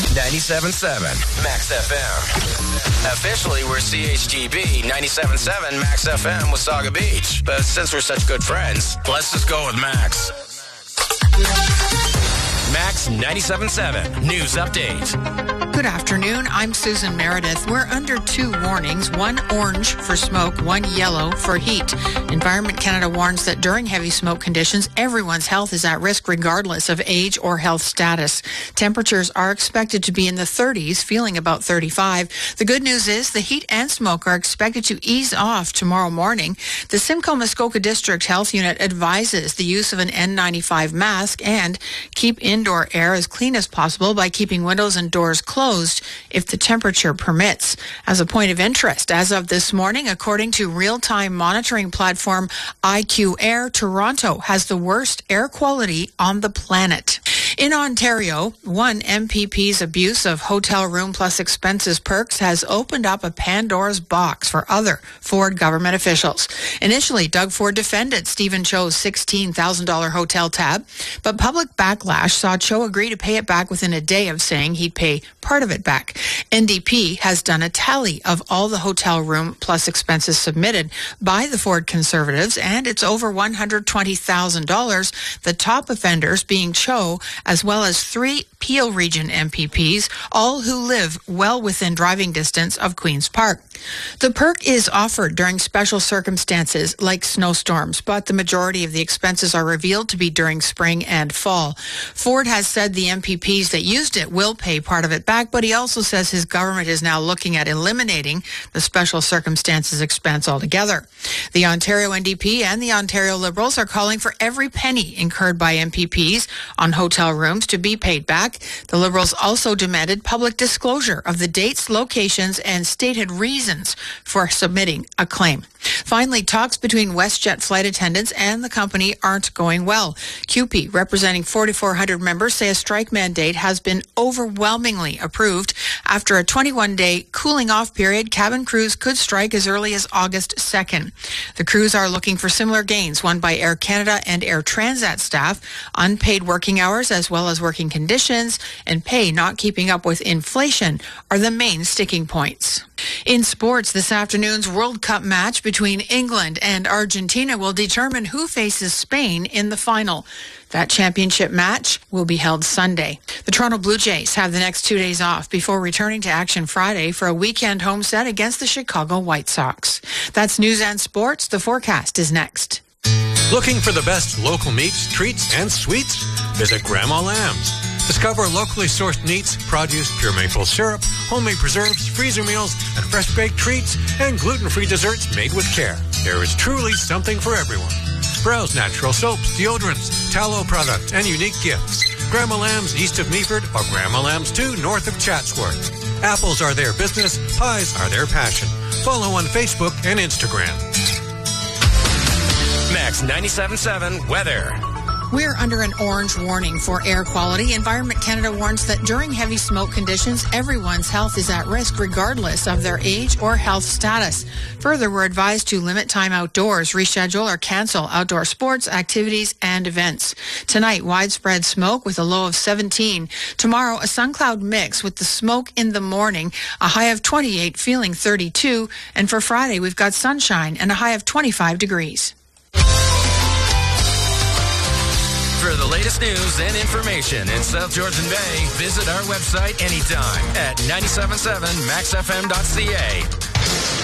97.7 Max FM. Officially, we're CHGB 97.7 Max FM with Saga Beach. But since we're such good friends, let's just go with Max. Max 97.7 News Update. Good afternoon. I'm Susan Meredith. We're under two warnings, one orange for smoke, one yellow for heat. Environment Canada warns that during heavy smoke conditions, everyone's health is at risk regardless of age or health status. Temperatures are expected to be in the 30s, feeling about 35. The good news is the heat and smoke are expected to ease off tomorrow morning. The Simcoe Muskoka District Health Unit advises the use of an N95 mask and keep indoor air as clean as possible by keeping windows and doors closed if the temperature permits. As a point of interest, as of this morning, according to real-time monitoring platform IQ Air, Toronto has the worst air quality on the planet. In Ontario, one MPP's abuse of hotel room plus expenses perks has opened up a Pandora's box for other Ford government officials. Initially, Doug Ford defended Stephen Cho's $16,000 hotel tab, but public backlash saw Cho agree to pay it back within a day of saying he'd pay part of it back. NDP has done a tally of all the hotel room plus expenses submitted by the Ford Conservatives, and it's over $120,000, the top offenders being Cho, as well as 3 Peel Region MPPs, all who live well within driving distance of Queen's Park. The perk is offered during special circumstances like snowstorms, but the majority of the expenses are revealed to be during spring and fall. Ford has said the MPPs that used it will pay part of it back, but he also says his government is now looking at eliminating the special circumstances expense altogether. The Ontario NDP and the Ontario Liberals are calling for every penny incurred by MPPs on hotel rooms to be paid back. The Liberals also demanded public disclosure of the dates, locations, and stated reasons for submitting a claim. Finally, talks between WestJet flight attendants and the company aren't going well. CUPE, representing 4,400 members, say a strike mandate has been overwhelmingly approved. After a 21-day cooling-off period, cabin crews could strike as early as August 2nd. The crews are looking for similar gains won by Air Canada and Air Transat staff, unpaid working hours as well as working conditions, and pay not keeping up with inflation are the main sticking points. In sports, this afternoon's World Cup match between England and Argentina will determine who faces Spain in the final. That championship match will be held Sunday. The Toronto Blue Jays have the next 2 days off before returning to action Friday for a weekend home set against the Chicago White Sox. That's news and sports. The forecast is next. Looking for the best local meats, treats, and sweets? Visit Grandma Lamb's. Discover locally sourced meats, produce, pure maple syrup, homemade preserves, freezer meals, and fresh-baked treats, and gluten-free desserts made with care. There is truly something for everyone. Browse natural soaps, deodorants, tallow products, and unique gifts. Grandma Lamb's east of Meaford or Grandma Lamb's 2 north of Chatsworth. Apples are their business, pies are their passion. Follow on Facebook and Instagram. Max 97.7 Weather. We're under an orange warning for air quality. Environment Canada warns that during heavy smoke conditions, everyone's health is at risk regardless of their age or health status. Further, we're advised to limit time outdoors, reschedule or cancel outdoor sports, activities, and events. Tonight, widespread smoke with a low of 17. Tomorrow, a sun cloud mix with the smoke in the morning, a high of 28, feeling 32. And for Friday, we've got sunshine and a high of 25 degrees. For the latest news and information in South Georgian Bay, visit our website anytime at 977maxfm.ca.